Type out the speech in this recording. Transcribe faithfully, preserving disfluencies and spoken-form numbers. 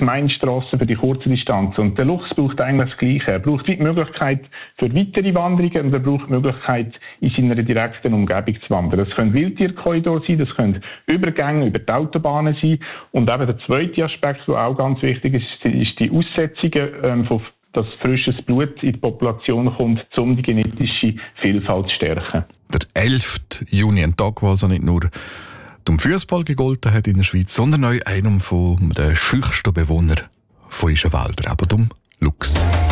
Gemeinstrassen für die kurzen Distanzen. Und der Luchs braucht eigentlich das Gleiche. Er braucht die Möglichkeit für weitere Wanderungen und er braucht die Möglichkeit, in seiner direkten Umgebung zu wandern. Das können Wildtierkorridore sein, das können Übergänge über die Autobahnen sein. Und eben der zweite Aspekt, der auch ganz wichtig ist, ist die Aussetzungen ähm, von dass frisches Blut in die Population kommt, um die genetische Vielfalt zu stärken. Der elfte Juni, ein Tag, der also nicht nur zum Fußball gegolten hat in der Schweiz, sondern auch einem der schüchsten Bewohner von unseren Wäldern, aber dem Luchs.